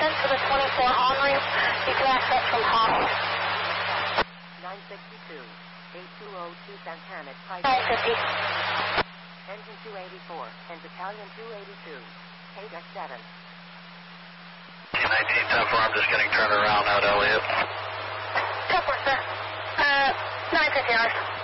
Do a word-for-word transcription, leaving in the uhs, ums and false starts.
descent to the twenty-four Henry. You can access from Holland. nine sixty-two, eight two zero two Santana, nine fifty. Engine two eighty-four, and Battalion two eighty-two, K seven. nineteen ten four, I'm just getting turned around out, Elliot. ten four, sir. Uh, nine fifty hours.